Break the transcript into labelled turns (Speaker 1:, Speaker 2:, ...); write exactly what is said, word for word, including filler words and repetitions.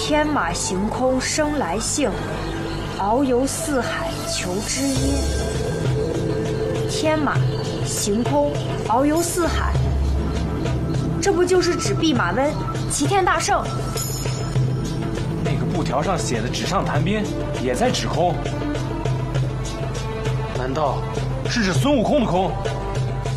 Speaker 1: 天马行空生来性，遨游四海求知音。天马行空，遨游四海，这不就是指弼马温、齐天大圣？
Speaker 2: 那个布条上写的纸上谈兵，也在指空。难道是指孙悟空的空？